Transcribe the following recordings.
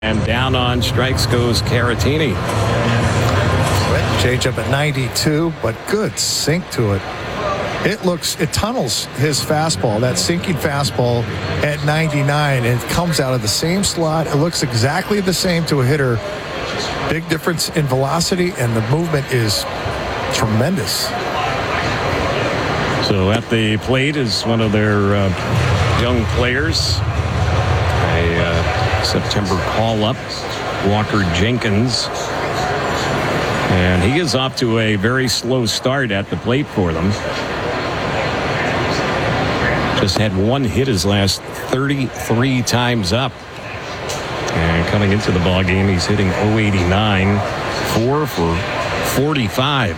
And down on strikes goes Caratini. Change up at 92, but good sink to it. It tunnels his fastball, that sinking fastball at 99, and it comes out of the same slot. It looks exactly the same to a hitter. Big difference in velocity, and the movement is tremendous. So at the plate is one of their young players. A September call-up, Walker Jenkins. And he is off to a very slow start at the plate for them. Just had one hit his last 33 times up. And coming into the ball game, he's hitting .089, 4 for 45.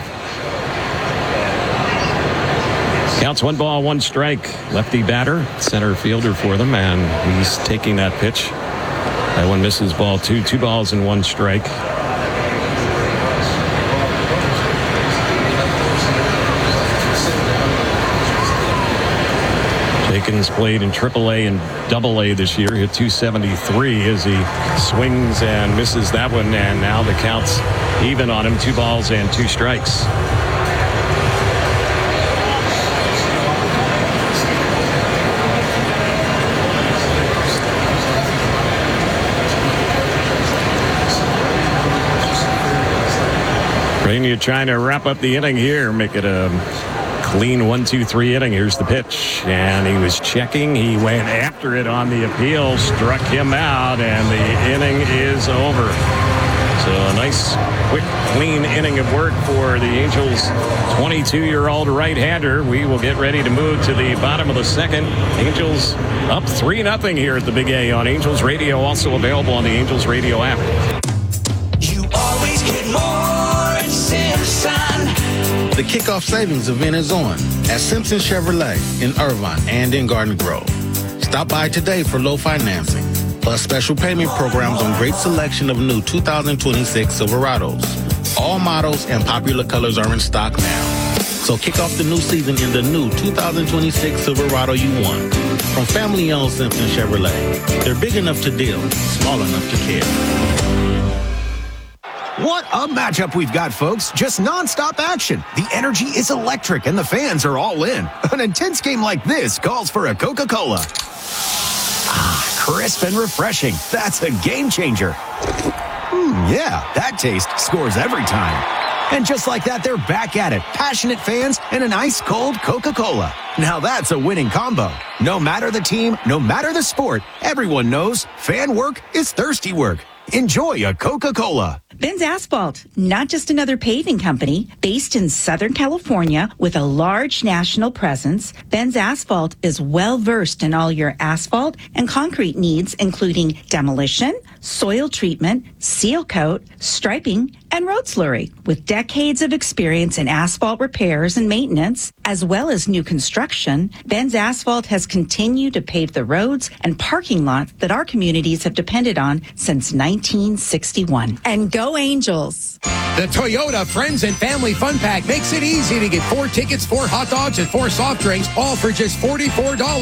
Counts 1 ball, 1 strike. Lefty batter, center fielder for them, and he's taking that pitch. That one misses ball 2. 2 balls and 1 strike. Jenkins played in AAA and AA this year. Hit .273 as he swings and misses that one. And now the count's even on him. 2 balls and 2 strikes. Rainier trying to wrap up the inning here. Make it a clean 1-2-3 inning. Here's the pitch, and he was checking. He went after it on the appeal, struck him out, and the inning is over. So a nice, quick, clean inning of work for the Angels' 22-year-old right-hander. We will get ready to move to the bottom of the second. Angels up 3-0 here at the Big A on Angels Radio, also available on the Angels Radio app. You always get more at Simpson. The kickoff savings event is on at Simpson Chevrolet in Irvine and in Garden Grove. Stop by today for low financing, plus special payment programs on great selection of new 2026 Silverados. All models and popular colors are in stock now. So kick off the new season in the new 2026 Silverado you want. From family-owned Simpson Chevrolet. They're big enough to deal, small enough to care. What a matchup we've got, folks. Just nonstop action. The energy is electric and the fans are all in. An intense game like this calls for a Coca-Cola. Ah, crisp and refreshing. That's a game changer. Yeah, that taste scores every time. And just like that, they're back at it. Passionate fans and an ice-cold Coca-Cola. Now that's a winning combo. No matter the team, no matter the sport, everyone knows fan work is thirsty work. Enjoy a Coca-Cola. Benz Asphalt, not just another paving company. Based in Southern California with a large national presence, Benz Asphalt is well versed in all your asphalt and concrete needs, including demolition, soil treatment, seal coat, striping, and road slurry. With decades of experience in asphalt repairs and maintenance, as well as new construction, Benz Asphalt has continued to pave the roads and parking lots that our communities have depended on since 1961. And go Angels! The Toyota Friends and Family Fun Pack makes it easy to get 4 tickets, 4 hot dogs, and 4 soft drinks, all for just $44.